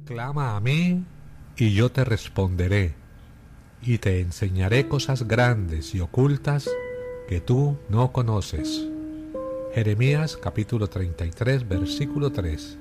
Clama a mí, y yo te responderé, y te enseñaré cosas grandes y ocultas que tú no conoces. Jeremías capítulo 33, versículo 3.